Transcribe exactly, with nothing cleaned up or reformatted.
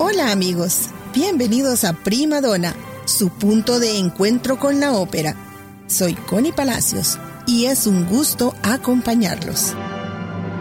Hola amigos, bienvenidos a Prima Donna, su punto de encuentro con la ópera. Soy Connie Palacios y es un gusto acompañarlos.